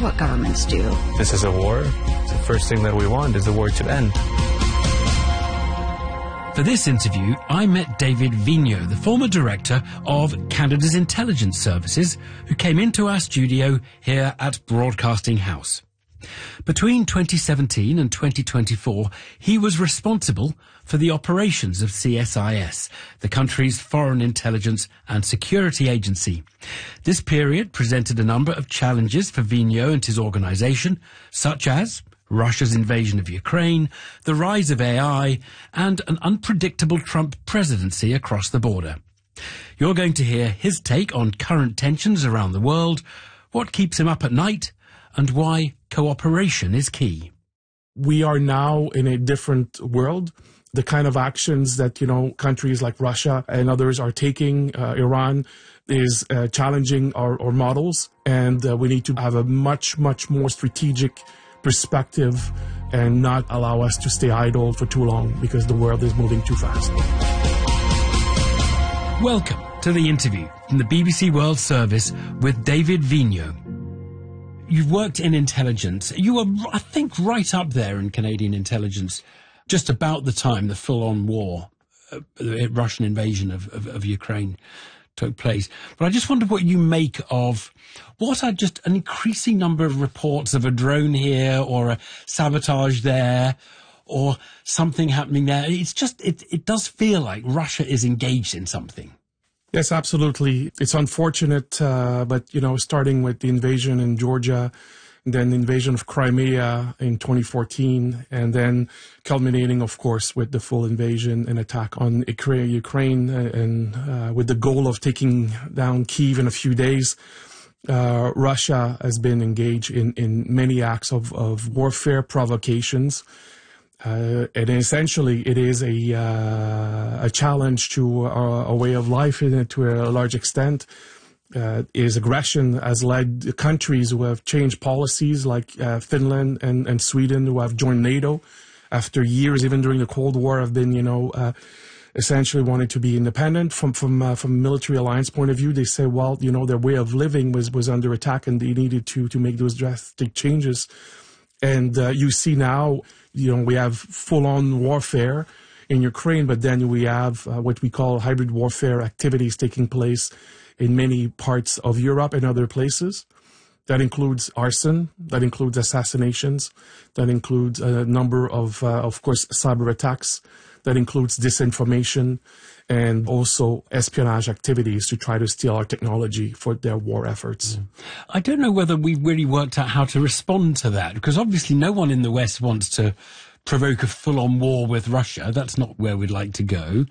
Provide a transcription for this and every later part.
what governments do. This is a war. The first thing that we want is the war to end. For this interview, I met David Vigneault, the former director of Canada's Intelligence Services, who came into our studio here at Broadcasting House. Between 2017 and 2024, he was responsible for the operations of CSIS, the country's foreign intelligence and security agency. This period presented a number of challenges for Vigneault and his organisation, such as Russia's invasion of Ukraine, the rise of AI, and an unpredictable Trump presidency across the border. You're going to hear his take on current tensions around the world, what keeps him up at night, and why cooperation is key. We are now in a different world. The kind of actions that, countries like Russia and others are taking, Iran, is challenging our models. And we need to have a much, much more strategic perspective and not allow us to stay idle for too long because the world is moving too fast. Welcome to the interview from the BBC World Service with David Vigneault. You've worked in intelligence. You were, I think, right up there in Canadian intelligence just about the time the full-on war, the Russian invasion of Ukraine took place. But I just wonder what you make of what are just an increasing number of reports of a drone here or a sabotage there or something happening there. It's just, it does feel like Russia is engaged in something. Yes, absolutely. It's unfortunate, but, starting with the invasion in Georgia, then the invasion of Crimea in 2014, and then culminating, of course, with the full invasion and attack on Ukraine, and with the goal of taking down Kyiv in a few days. Russia has been engaged in many acts of warfare, provocations. And essentially, it is a challenge to a way of life to a large extent. Is aggression has led countries who have changed policies like Finland and Sweden, who have joined NATO after years, even during the Cold War, have been, essentially wanted to be independent from a military alliance point of view. They say, well, their way of living was under attack and they needed to make those drastic changes. And you see now, we have full-on warfare in Ukraine, but then we have what we call hybrid warfare activities taking place in many parts of Europe and other places. That includes arson, that includes assassinations, that includes a number of course, cyber attacks, that includes disinformation, and also espionage activities to try to steal our technology for their war efforts. I don't know whether we've really worked out how to respond to that, because obviously no one in the West wants to provoke a full-on war with Russia. That's not where we'd like to go.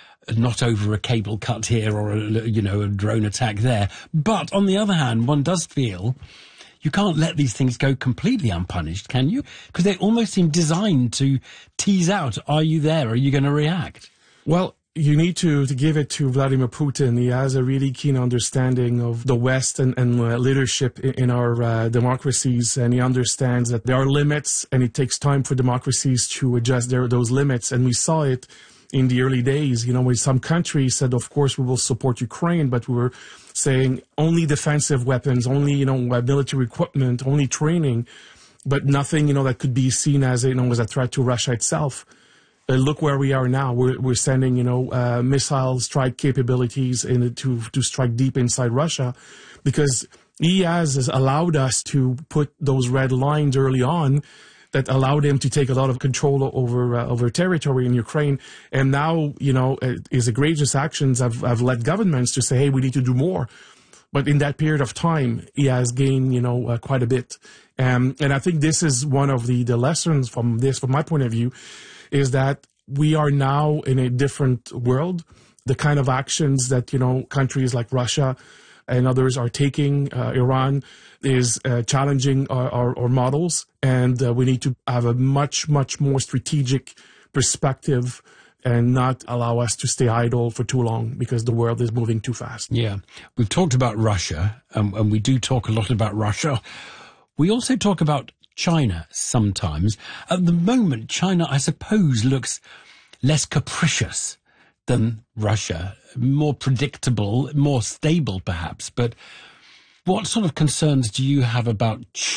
Not over a cable cut here or, a drone attack there. But on the other hand, one does feel you can't let these things go completely unpunished, can you? Because they almost seem designed to tease out, are you there? Are you going to react? Well, you need to give it to Vladimir Putin. He has a really keen understanding of the West and leadership in our democracies, and he understands that there are limits, and it takes time for democracies to adjust those limits. And we saw it in the early days, when some countries said, of course, we will support Ukraine, but we were saying only defensive weapons, only, military equipment, only training, but nothing, that could be seen as, as a threat to Russia itself. Look where we are now. We're sending, missile strike capabilities to strike deep inside Russia, because he has allowed us to put those red lines early on that allowed him to take a lot of control over territory in Ukraine. And now, his egregious actions have led governments to say, hey, we need to do more. But in that period of time, he has gained, quite a bit. And I think this is one of the lessons from this, from my point of view, is that we are now in a different world. The kind of actions that, countries like Russia and others are taking, Iran, is challenging our models. And we need to have a much, much more strategic perspective and not allow us to stay idle for too long because the world is moving too fast. Yeah. We've talked about Russia, and we do talk a lot about Russia. We also talk about China sometimes. At the moment, China, I suppose, looks less capricious than Russia, more predictable, more stable perhaps. But what sort of concerns do you have about